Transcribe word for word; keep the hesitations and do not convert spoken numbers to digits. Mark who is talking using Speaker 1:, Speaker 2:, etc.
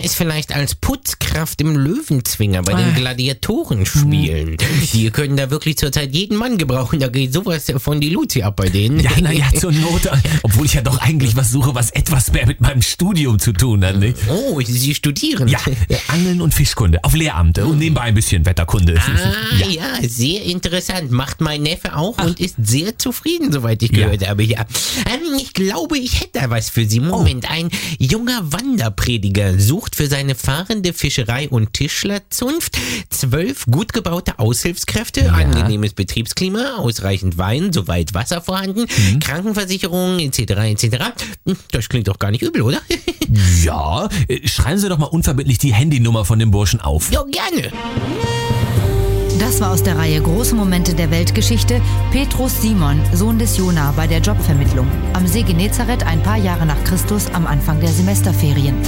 Speaker 1: es vielleicht als Putzkraft im Löwenzwinger bei den Gladiatoren spielen. Die können da wirklich zurzeit jeden Mann gebrauchen. Da geht sowas von die Luzi ab bei denen.
Speaker 2: Ja, naja, zur Not. Obwohl ich ja doch eigentlich was suche, was etwas mehr mit meinem Studium zu tun hat, nicht?
Speaker 1: Oh, Sie studieren?
Speaker 2: Ja, äh, Angeln und Fischkunde auf Lehramt und nebenbei ein bisschen Wetterkunde.
Speaker 1: Ah, ja. ja, sehr interessant. Macht mein Neffe auch Ach. und ist sehr zufrieden, soweit ich gehört ja. habe. Ja. Ähm, ich glaube, ich hätte da was für Sie. Moment, oh. ein junger Wanderprediger sucht für seine fahrende Fischerei- und Tischlerzunft zwölf gut gebaute Aushilfskräfte, ja. angenehmes Betriebsklima, ausreichend Wein, soweit Wasser vorhanden, mhm. Krankenversicherung et cetera et cetera. Das klingt doch gar nicht übel, oder?
Speaker 2: Ja, schreiben Sie doch mal unverbindlich die Handynummer von dem Burschen auf.
Speaker 1: Ja, gerne.
Speaker 3: Das war aus der Reihe Große Momente der Weltgeschichte Petrus Simon, Sohn des Jona, bei der Jobvermittlung. Am See Genezareth ein paar Jahre nach Christus am Anfang der Semesterferien.